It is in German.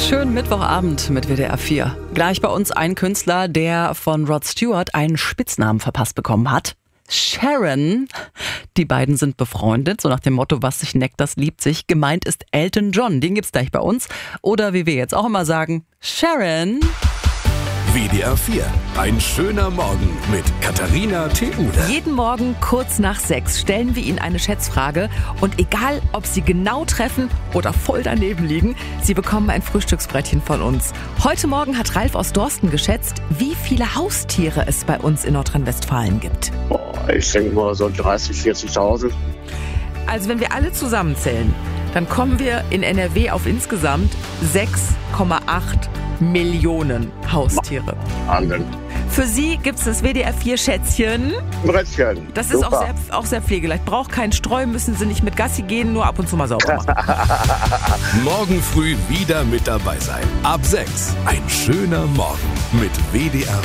Schönen Mittwochabend mit WDR 4. Gleich bei uns ein Künstler, der von Rod Stewart einen Spitznamen verpasst bekommen hat. Sharon. Die beiden sind befreundet, so nach dem Motto, was sich neckt, das liebt sich. Gemeint ist Elton John, den gibt's gleich bei uns. Oder wie wir jetzt auch immer sagen, Sharon. WDR 4. Ein schöner Morgen mit Katharina Theude. Jeden Morgen kurz nach 6 stellen wir Ihnen eine Schätzfrage. Und egal, ob Sie genau treffen oder voll daneben liegen, Sie bekommen ein Frühstücksbrettchen von uns. Heute Morgen hat Ralf aus Dorsten geschätzt, wie viele Haustiere es bei uns in Nordrhein-Westfalen gibt. Ich denke mal so 30.000, 40.000. Also wenn wir alle zusammenzählen, dann kommen wir in NRW auf insgesamt 6,8 Millionen Haustiere. Wahnsinn. Für Sie gibt es das WDR 4 Schätzchen. Brettchen. Das ist Super. auch sehr pflegeleicht. Braucht keinen Streu, müssen Sie nicht mit Gassi gehen, nur ab und zu mal sauber machen. Morgen früh wieder mit dabei sein. Ab 6. Ein schöner Morgen mit WDR